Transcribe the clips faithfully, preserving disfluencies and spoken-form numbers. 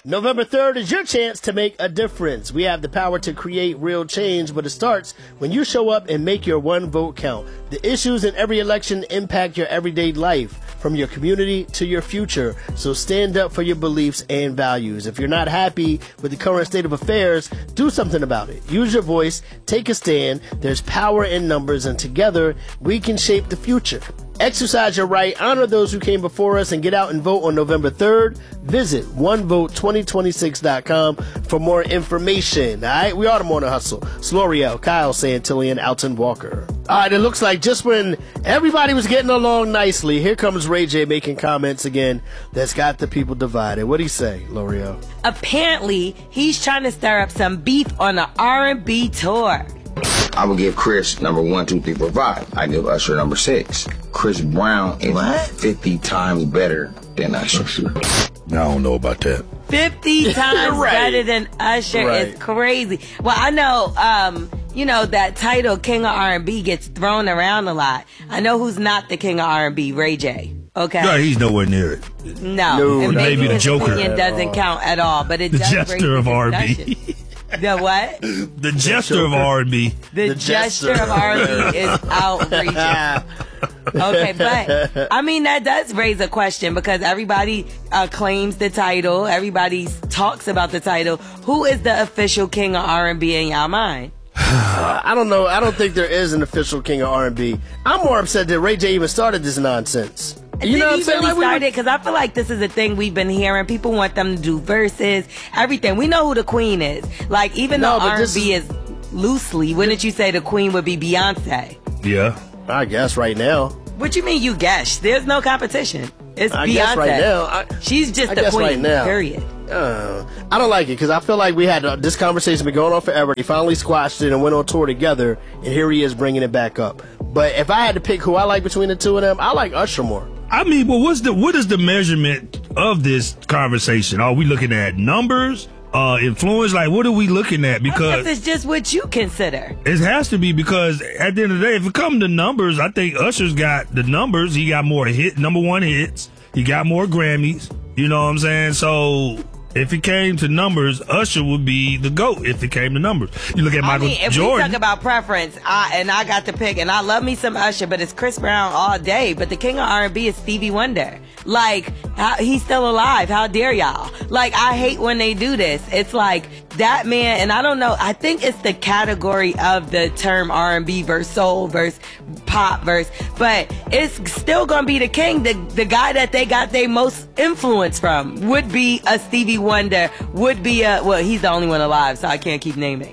November third is your chance to make a difference. We have the power to create real change, but it starts when you show up and make your one vote count. The issues in every election impact your everyday life, from your community to your future. So stand up for your beliefs and values. If you're not happy with the current state of affairs, do something about it. Use your voice, take a stand. There's power in numbers, and together we can shape the future. Exercise your right, honor those who came before us, and get out and vote on November third. Visit one vote twenty twenty-six dot com for more information. All right, we are the Morning Hustle. It's L'Oreal, Kyle Santillan, Alton Walker. All right, it looks like just when everybody was getting along nicely, here comes Ray J making comments again that's got the people divided. What do you say, L'Oreal? Apparently, he's trying to stir up some beef on the R and B tour. I would give Chris number one, two, three, four, five. I give Usher number six. Chris Brown is what? fifty times better than Usher. I don't know about that. fifty times right. better than Usher right. is crazy. Well, I know, um, you know, that title, King of R and B, gets thrown around a lot. I know who's not the King of R and B, Ray J. Okay. No, he's nowhere near it. No, no and maybe, maybe the his Joker opinion doesn't count at all. But it the does jester of R and B. The what? The jester of R and B. The, the gesture of R and B is outrageous. Okay, but I mean, that does raise a question because everybody uh, claims the title. Everybody talks about the title. Who is the official king of R and B in y'all mind? uh, I don't know. I don't think there is an official king of R and B. I'm more upset that Ray J even started this nonsense. You know what I'm saying? Really like started because I feel like this is a thing we've been hearing. People want them to do verses, everything. We know who the queen is. Like even no, though R and B is, is loosely, wouldn't you say the queen would be Beyonce? Yeah, I guess right now. What you mean you guess? There's no competition. It's I Beyonce. guess right now. I, She's just I the guess queen. right now. Period. Uh, I don't like it because I feel like we had uh, this conversation been going on forever. He finally squashed it and went on tour together, and here he is bringing it back up. But if I had to pick who I like between the two of them, I like Usher more. I mean, well, what's the what is the measurement of this conversation? Are we looking at numbers, uh, influence? Like, what are we looking at? Because I guess it's just what you consider. It has to be because at the end of the day, if it comes to numbers, I think Usher's got the numbers. He got more hit, number one hits. He got more Grammys. You know what I'm saying? So if it came to numbers, Usher would be the GOAT if it came to numbers. You look at Michael I mean, if Jordan. we talk about preference, I, and I got to pick, and I love me some Usher, but it's Chris Brown all day. But the king of R and B is Stevie Wonder. Like, how, he's still alive. How dare y'all? Like, I hate when they do this. It's like that man, and I don't know. I think it's the category of the term R and B versus soul versus pop versus, but it's still gonna be the king. The the guy that they got their most influence from would be a Stevie Wonder. Would be a well, he's the only one alive, so I can't keep naming.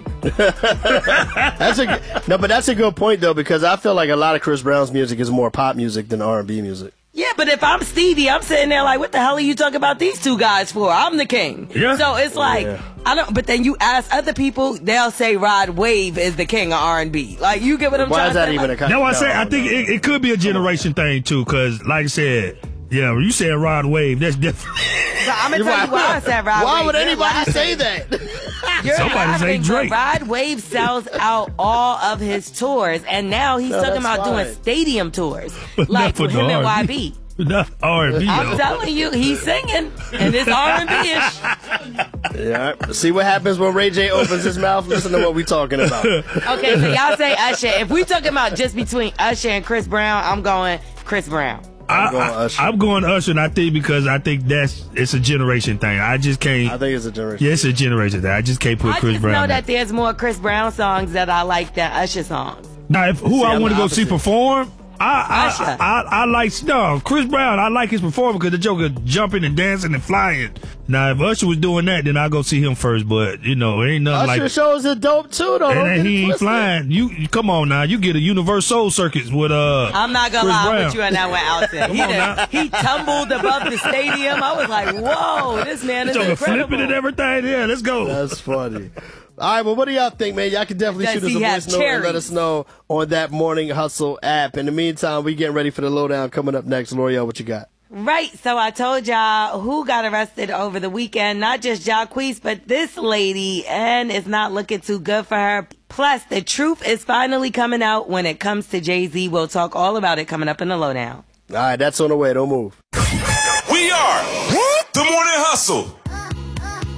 That's a no, but that's a good point though, because I feel like a lot of Chris Brown's music is more pop music than R and B music. Yeah, but if I'm Stevie, I'm sitting there like, what the hell are you talking about these two guys for? I'm the king. Yeah. So it's like, yeah. I don't, but then you ask other people, they'll say Rod Wave is the king of R and B. Like, you get what I'm Why trying is to that say? even Like, a No, I say no, I think no. it, it could be a generation thing too, because like I said, yeah, when you said Rod Wave, that's different. So I'm gonna tell you why I said Rod Wave. Why would You're anybody laughing. say that? You're Somebody say laughing, but Drake. Rod Wave sells out all of his tours, and now he's No, talking that's about doing fine. stadium tours, But like not for with the him and R Y and B. B. Not R and B. I'm though. telling you, he's singing, and it's R and B-ish. Yeah. See what happens when Ray J opens his mouth. Listen to what we talking about. Okay, so y'all say Usher. If we talking about just between Usher and Chris Brown, I'm going Chris Brown. I, I'm going I- Usher. I'm going Usher, and I think because I think that's it's a generation thing. I just can't. I think it's a generation. Yeah, it's a generation thing. I just can't put I Chris just Brown. know in. that there's more Chris Brown songs that I like than Usher songs. Now, if, who See, I I'm want to the go see opposite. perform, I Usher. I, I I like no Chris Brown. I like his performance because the Joker jumping and dancing and flying. Now, if Usher was doing that, then I go see him first. But you know, it ain't nothing Usher like. shows are dope too, though. And Don't then get it he ain't twisted. flying. You, you come on now. You get a Universal Circuits with uh. I'm not gonna Chris lie Brown. with you on that one, Alton. He, on done- now. he tumbled above the stadium. I was like, whoa, this man is Joker incredible. flipping and everything. Yeah, let's go. That's funny. All right, well, what do y'all think, man? Y'all can definitely Does shoot us he a have voice note and let cherries? us know on that Morning Hustle app. In the meantime, we getting ready for the lowdown coming up next. L'Oreal, what you got? Right, so I told y'all who got arrested over the weekend. Not just Jacquees, but this lady, and it's not looking too good for her. Plus, the truth is finally coming out when it comes to Jay-Z. We'll talk all about it coming up in the lowdown. All right, that's on the way. Don't move. We are the Morning Hustle.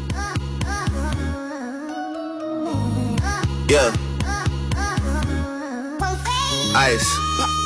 Yeah. Ice.